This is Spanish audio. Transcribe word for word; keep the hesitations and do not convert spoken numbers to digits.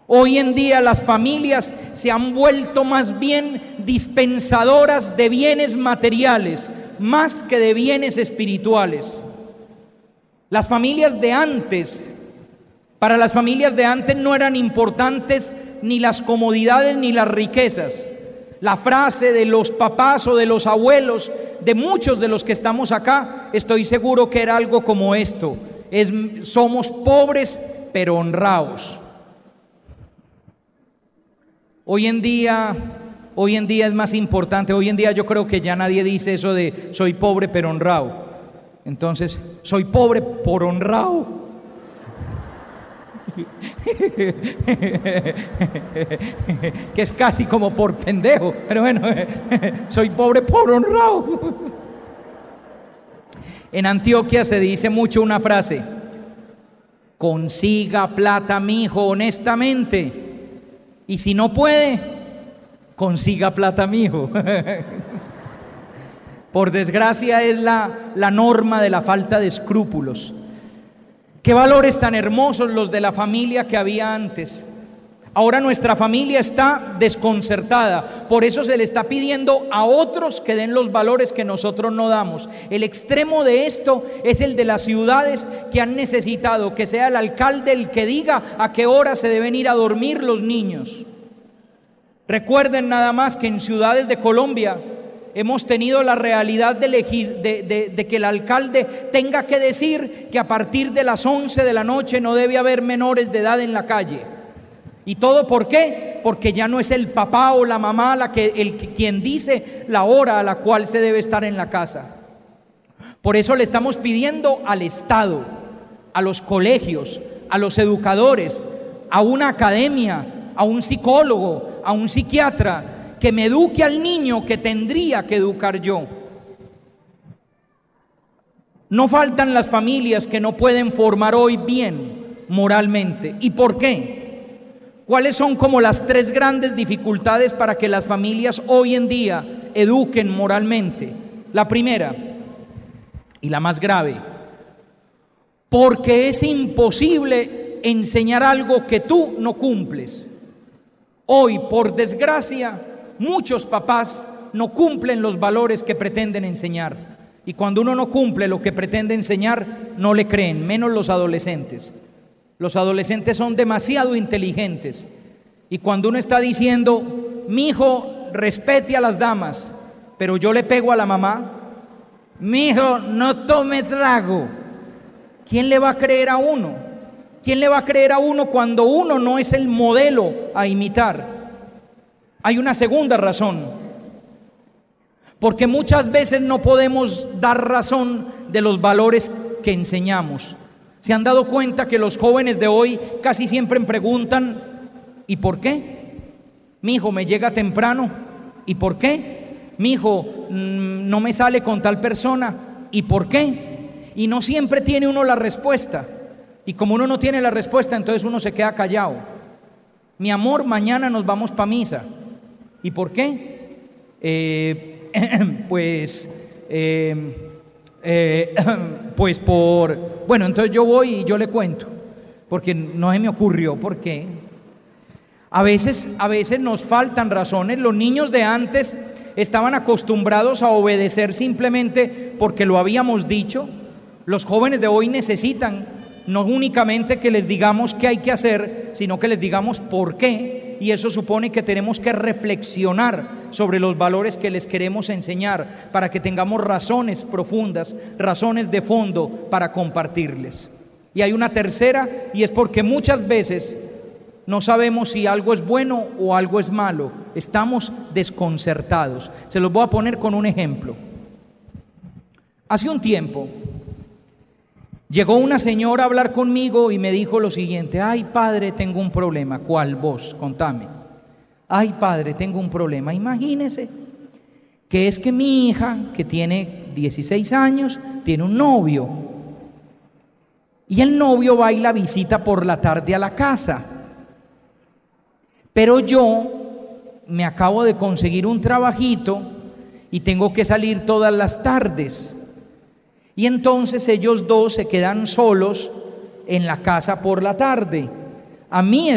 Hoy en día las familias se han vuelto más bien dispensadoras de bienes materiales, más que de bienes espirituales. Las familias de antes, para las familias de antes no eran importantes ni las comodidades ni las riquezas. La frase de los papás o de los abuelos, de muchos de los que estamos acá, estoy seguro que era algo como esto: es, somos pobres pero honrados. Hoy en día, hoy en día es más importante. Hoy en día yo creo que ya nadie dice eso de soy pobre pero honrado. Entonces, soy pobre por honrado. Que es casi como por pendejo, pero bueno, soy pobre por honrado. En Antioquia se dice mucho una frase: consiga plata, mijo, honestamente, y si no puede, consiga plata, mijo. Por desgracia es la, la norma de la falta de escrúpulos. Qué valores tan hermosos los de la familia que había antes. Ahora nuestra familia está desconcertada, por eso se le está pidiendo a otros que den los valores que nosotros no damos. El extremo de esto es el de las ciudades, que han necesitado que sea el alcalde el que diga a qué hora se deben ir a dormir los niños. Recuerden nada más que en ciudades de Colombia hemos tenido la realidad de, elegir, de, de, de que el alcalde tenga que decir que a partir de las once de la noche no debe haber menores de edad en la calle. ¿Y todo por qué? Porque ya no es el papá o la mamá la que, el, quien dice la hora a la cual se debe estar en la casa. Por eso le estamos pidiendo al Estado, a los colegios, a los educadores, a una academia, a un psicólogo, a un psiquiatra, que me eduque al niño que tendría que educar yo. No faltan las familias que no pueden formar hoy bien moralmente. ¿Y por qué? ¿Cuáles son como las tres grandes dificultades para que las familias hoy en día eduquen moralmente? La primera, y la más grave: porque es imposible enseñar algo que tú no cumples. Hoy, por desgracia, muchos papás no cumplen los valores que pretenden enseñar. Y cuando uno no cumple lo que pretende enseñar, no le creen, menos los adolescentes. Los adolescentes son demasiado inteligentes. Y cuando uno está diciendo, mi hijo, respete a las damas, pero yo le pego a la mamá, mi hijo, no tome trago, ¿quién le va a creer a uno? ¿Quién le va a creer a uno cuando uno no es el modelo a imitar? Hay una segunda razón, porque muchas veces no podemos dar razón de los valores que enseñamos. ¿Se han dado cuenta que los jóvenes de hoy casi siempre preguntan, ¿y por qué? Mi hijo me llega temprano, ¿y por qué? Mi hijo mmm, no me sale con tal persona, ¿y por qué? Y no siempre tiene uno la respuesta. Y como uno no tiene la respuesta, entonces uno se queda callado. Mi amor, mañana nos vamos para misa. ¿Y por qué? Eh, pues, eh, eh, pues por, bueno, entonces yo voy y yo le cuento, porque no se me ocurrió. ¿Por qué? A veces, a veces nos faltan razones. Los niños de antes estaban acostumbrados a obedecer simplemente porque lo habíamos dicho. Los jóvenes de hoy necesitan no únicamente que les digamos qué hay que hacer, sino que les digamos por qué. Y eso supone que tenemos que reflexionar sobre los valores que les queremos enseñar, para que tengamos razones profundas, razones de fondo para compartirles. Y hay una tercera, y es porque muchas veces no sabemos si algo es bueno o algo es malo. Estamos desconcertados. Se los voy a poner con un ejemplo. Hace un tiempo llegó una señora a hablar conmigo y me dijo lo siguiente: ay, padre, tengo un problema. ¿Cuál? Vos, contame. Ay, padre, tengo un problema. Imagínese que es que mi hija, que tiene dieciséis años, tiene un novio. Y el novio va y la visita por la tarde a la casa. Pero yo me acabo de conseguir un trabajito y tengo que salir todas las tardes. Y entonces ellos dos se quedan solos en la casa por la tarde. A mí